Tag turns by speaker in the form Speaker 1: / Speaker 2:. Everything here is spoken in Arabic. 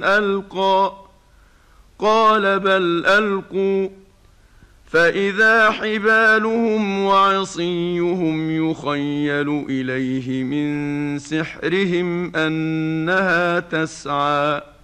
Speaker 1: ألقى قال بل ألقوا فإذا حبالهم وعصيهم يخيل إليه من سحرهم أنها تسعى